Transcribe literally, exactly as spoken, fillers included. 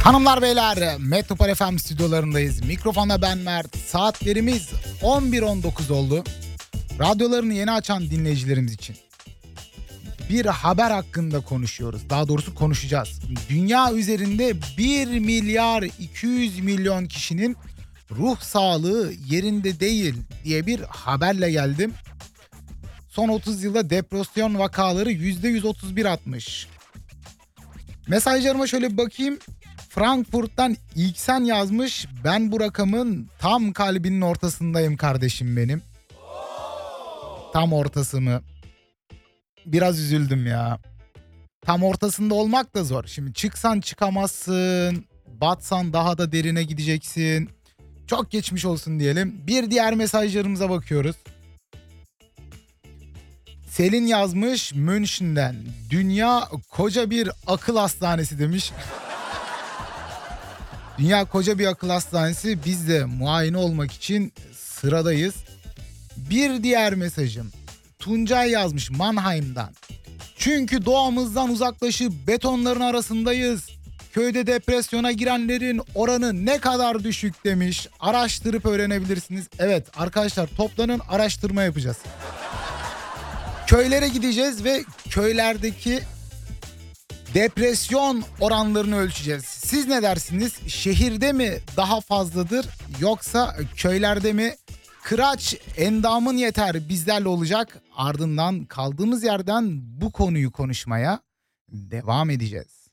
Hanımlar beyler, Metropol F M stüdyolarındayız. Mikrofonda ben Mert. Saatlerimiz on bir on dokuz oldu. Radyolarını yeni açan dinleyicilerimiz için bir haber hakkında konuşuyoruz. Daha doğrusu konuşacağız. Dünya üzerinde bir milyar iki yüz milyon kişinin ruh sağlığı yerinde değil diye bir haberle geldim. Son otuz yılda depresyon vakaları yüzde yüz otuz bir artmış. Mesajlarıma şöyle bir bakayım. Frankfurt'tan İlksen yazmış. Ben bu rakamın tam kalbinin ortasındayım kardeşim benim. Tam ortası mı? Biraz üzüldüm ya. Tam ortasında olmak da zor. Şimdi çıksan çıkamazsın. Batsan daha da derine gideceksin. Çok geçmiş olsun diyelim. Bir diğer mesajlarımıza bakıyoruz. Selin yazmış Münşin'den. Dünya koca bir akıl hastanesi demiş. Dünya koca bir akıl hastanesi. Biz de muayene olmak için sıradayız. Bir diğer mesajım. Tuncay yazmış Mannheim'dan. Çünkü doğamızdan uzaklaşıp betonların arasındayız. Köyde depresyona girenlerin oranı ne kadar düşük demiş. Araştırıp öğrenebilirsiniz. Evet arkadaşlar, toplanın, araştırma yapacağız. Köylere gideceğiz ve köylerdeki depresyon oranlarını ölçeceğiz. Siz ne dersiniz? Şehirde mi daha fazladır yoksa köylerde mi? Kıraç endamın yeter bizlerle olacak. Ardından kaldığımız yerden bu konuyu konuşmaya devam edeceğiz.